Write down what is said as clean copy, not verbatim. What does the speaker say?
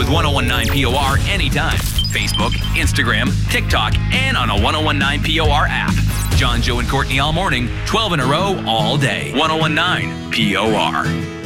1019 POR anytime. Facebook, Instagram, TikTok, and on a 1019 POR app. John, Joe, and Courtney all morning, 12 in a row all day. 1019 POR.